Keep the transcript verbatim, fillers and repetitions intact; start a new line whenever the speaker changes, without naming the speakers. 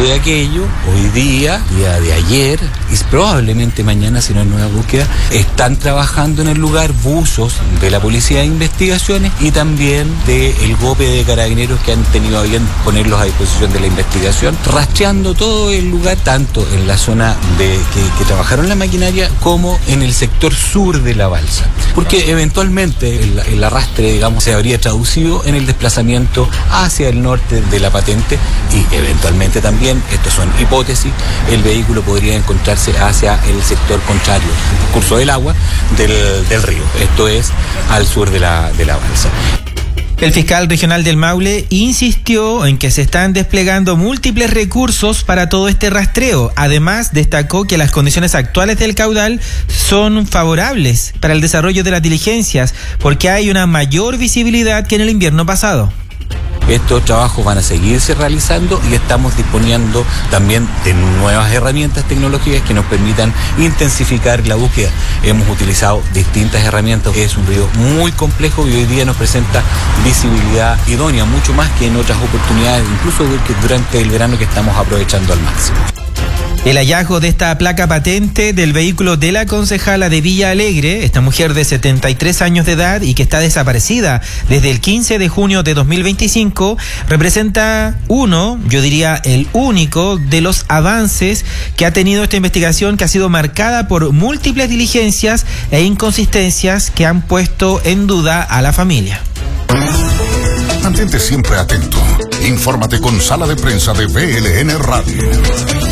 de aquello, hoy día, día de ayer, y probablemente mañana, si no hay nueva búsqueda, están trabajando en el lugar buzos de la Policía de Investigaciones y también del GOPE de Carabineros, que han tenido a bien ponerlos a disposición de la investigación, rastreando todo el lugar, tanto en la zona de que, que trabajaron la maquinaria como en el sector sur de la balsa. Porque eventualmente el, el arrastre, digamos, se habría traducido en el desplazamiento hacia el norte de la patente y eventualmente también, estos son hipótesis, el vehículo podría encontrarse hacia el sector contrario, el curso del agua del, del río, esto es al sur de la, de la balsa.
El fiscal regional del Maule insistió en que se están desplegando múltiples recursos para todo este rastreo. Además, destacó que las condiciones actuales del caudal son favorables para el desarrollo de las diligencias porque hay una mayor visibilidad que en el invierno pasado.
Estos trabajos van a seguirse realizando y estamos disponiendo también de nuevas herramientas tecnológicas que nos permitan intensificar la búsqueda. Hemos utilizado distintas herramientas. Es un río muy complejo y hoy día nos presenta visibilidad idónea, mucho más que en otras oportunidades, incluso durante el verano que estamos aprovechando al máximo.
El hallazgo de esta placa patente del vehículo de la concejala de Villa Alegre, esta mujer de setenta y tres años de edad y que está desaparecida desde el quince de junio de dos mil veinticinco, representa uno, yo diría el único, de los avances que ha tenido esta investigación, que ha sido marcada por múltiples diligencias e inconsistencias que han puesto en duda a la familia.
Mantente siempre atento. Infórmate con Sala de Prensa de B L N Radio.